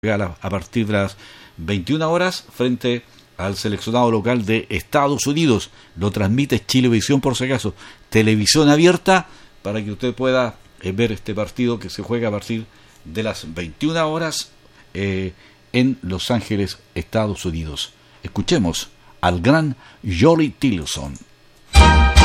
a partir de las 21 horas frente al seleccionado local de Estados Unidos. Lo transmite Chilevisión, por si acaso, televisión abierta, para que usted pueda ver este partido que se juega a partir de las 21 horas en Los Ángeles, Estados Unidos. Escuchemos al gran Johnny Tilson.